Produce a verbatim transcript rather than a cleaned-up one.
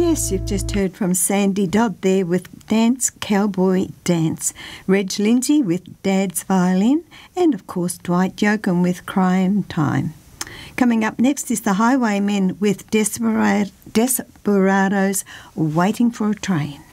Yes, you've just heard from Sandy Dodd there with Dance Cowboy Dance, Reg Lindsay with Dad's Violin, and of course Dwight Yoakam with Crying Time. Coming up next is the Highwaymen with Desperado, Desperados, Waiting for a Train.